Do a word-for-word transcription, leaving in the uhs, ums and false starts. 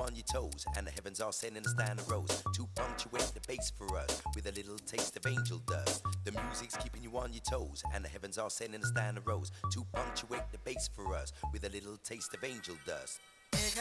on your toes, and the heavens are sending us down the roads to punctuate the bass for us with a little taste of angel dust. The music's keeping you on your toes, and the heavens are sending us down the roads to punctuate the bass for us with a little taste of angel dust.